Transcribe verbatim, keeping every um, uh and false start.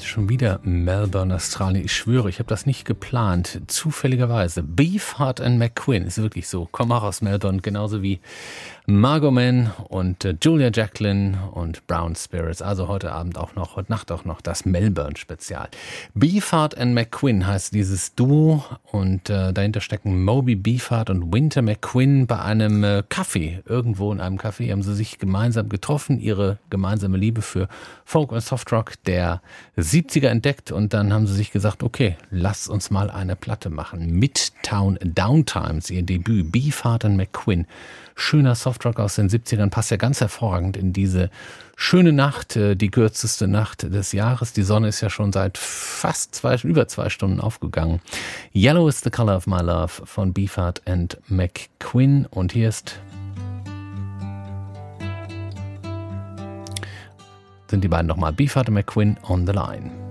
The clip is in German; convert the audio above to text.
Schon wieder Melbourne, Australien. Ich schwöre, ich habe das nicht geplant. Zufälligerweise. Beefheart and McQueen ist wirklich so. Komm auch aus Melbourne, genauso wie Margot Mann und äh, Julia Jacqueline und Brown Spirits. Also heute Abend auch noch, heute Nacht auch noch das Melbourne-Spezial. Beefheart and McQueen heißt dieses Duo und äh, dahinter stecken Moby Beefheart und Winter McQueen bei einem äh, Kaffee. Irgendwo in einem Café haben sie sich gemeinsam getroffen, ihre gemeinsame Liebe für Folk und Softrock der siebziger entdeckt und dann haben sie sich gesagt, okay, lass uns mal eine Platte machen. Midtown Downtimes, ihr Debüt, Beefheart and McQueen. Schöner Softrock aus den siebzigern, passt ja ganz hervorragend in diese schöne Nacht, die kürzeste Nacht des Jahres. Die Sonne ist ja schon seit fast zwei, über zwei Stunden aufgegangen. Yellow is the Color of My Love von Beefheart and McQueen und hier ist sind die beiden nochmal Beefheart and McQueen on the Line.